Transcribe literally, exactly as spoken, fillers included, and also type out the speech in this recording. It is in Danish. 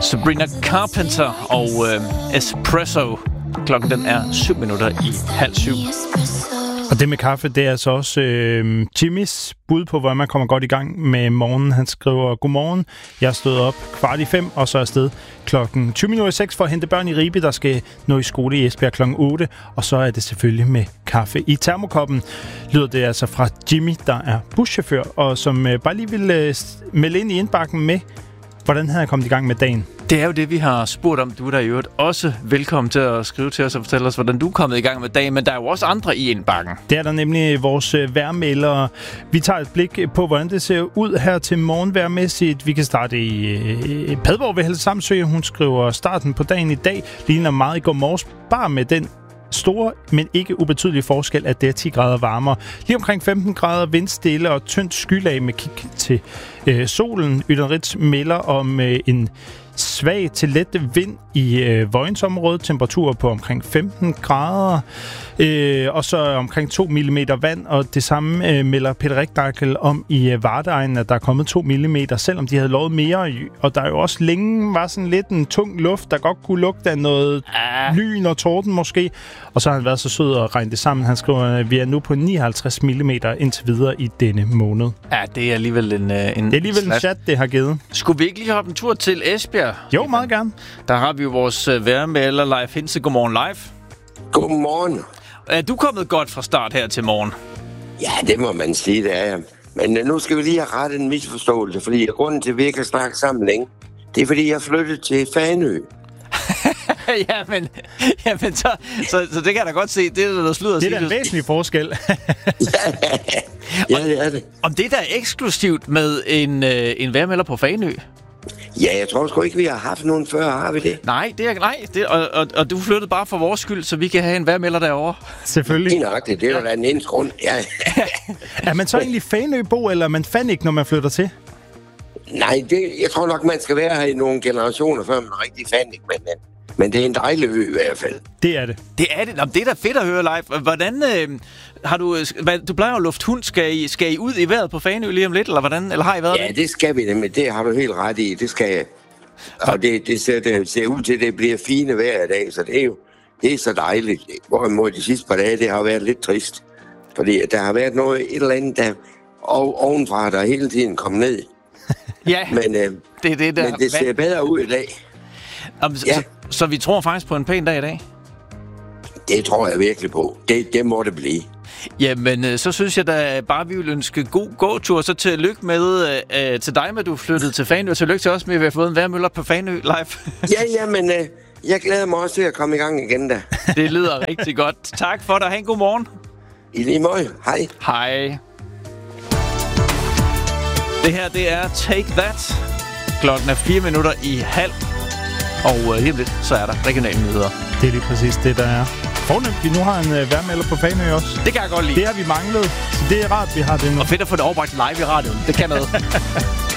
Sabrina Carpenter og øh, Espresso. Klokken den er syv minutter i halv syv. Og det med kaffe, det er altså også øh, Jimmys bud på, hvor man kommer godt i gang med morgenen. Han skriver, godmorgen, jeg stod op kvart i fem, og så er afsted klokken tyve minutter i seks for at hente børn i Ribe, der skal nå i skole i Esbjerg klokken otte. Og så er det selvfølgelig med kaffe i termokoppen. Lyder det altså fra Jimmy, der er buschauffør, og som øh, bare lige vil øh, melde ind i indbakken med, hvordan han er kommet i gang med dagen. Det er jo det, vi har spurgt om. Du er der i øvrigt også velkommen til at skrive til os og fortælle os, hvordan du er kommet i gang med dagen. Men der er jo også andre i indbakken. Det er der nemlig vores vejrmeldere. Vi tager et blik på, hvordan det ser ud her til morgen vejrmæssigt. Vi kan starte i Padborg ved Helse Samsø. Hun skriver, starten på dagen i dag ligner meget i går morges, bare med den store, men ikke ubetydelige forskel, at det er ti grader varmere. Lige omkring femten grader, vindstille og tyndt skylag med kig til øh, solen. Ytterrigt melder om øh, en svag til let vind i øh, Vojensområdet. Temperaturer på omkring femten grader. Øh, og så omkring to millimeter vand. Og det samme øh, melder Peter Rigdagel om i øh, Vardeegnen, at der er kommet to millimeter, selvom de havde lovet mere. Og der er jo også længe var sådan lidt en tung luft, der godt kunne lugte af noget ah. lyn og torden måske. Og så har han været så sød at regne det sammen. Han skriver, at vi er nu på nioghalvtreds millimeter indtil videre i denne måned. Ja, det er alligevel en en Det er alligevel en chat, det har givet. Skulle vi ikke lige hoppe en tur til Esbjerg? Jo, meget gerne. Der har vi jo vores uh, vejrmelder live. Hinse, godmorgen live. Godmorgen. Er du kommet godt fra start her til morgen? Ja, det må man sige, det er jeg. Men uh, nu skal vi lige have rettet en misforståelse, fordi grunden til, at vi ikke kan snakke sammen længe, det er, fordi jeg flyttede til Fanø. jamen, jamen så, så, så det kan jeg da godt se. Det er der slutter. Det er da en væsentlig forskel. Ja, det er det. Om det der er eksklusivt med en, øh, en vejrmelder på Fanø? Ja, jeg tror sgu ikke, vi har haft nogen før, har vi det? Nej, det er nej. Det, og, og, og du flyttede bare for vores skyld, så vi kan have en vejrmelder derovre. Selvfølgelig. Det er nøjagtigt. Det er jo da en eneste grund. Ja. Er man så egentlig Fanøbo, eller man fandt ikke, når man flytter til? Nej, det, jeg tror nok, man skal være her i nogle generationer, før man er rigtig fan, ikke? Men, men det er en dejlig ø i hvert fald. Det er det. Det er det. Nå, det er da fedt at høre live. Hvordan øh, har du... Hvad, du plejer jo at lufte hund. Skal I, skal I ud i vejret på Fanø lige om lidt, eller hvordan? Eller har I været Ja, det? det skal vi nemlig. Det har du helt ret i. Det skal jeg. Og det, det, ser, det ser ud til, at det bliver fine vejr i dag, så det er jo det er så dejligt. Hvorimod de sidste par dage, det har været lidt trist. Fordi der har været noget, et eller andet, der ovenfra, der hele tiden kom ned. Ja, men, øh, det er det der. Men det ser Hvad? bedre ud i dag. Jamen, ja. så, så vi tror faktisk på en pæn dag i dag? Det tror jeg virkelig på. Det, det må det blive. Jamen, så synes jeg da bare, vi vil ønske god gåtur. Så tillykke med øh, til dig med, at du flyttede til Fanø. Og tillykke til os med, at vi har fået en vejrmøller på Fanø live. ja, ja, men øh, jeg glæder mig også til at komme i gang igen da. Det lyder rigtig godt. Tak for dig. Ha' en god morgen. I lige måde. Hej. Hej. Det her, det er Take That. Klokken er fire minutter i halv. Og øh, helt lidt, så er der regionale nyheder. Det er lige præcis det, der er. Fornemt, vi nu har en øh, vejrmelder på Fanø også. Det kan jeg godt lide. Det har vi manglet, så det er rart, vi har det nu. Og fedt at få det overbragt live i radioen. Det kan noget.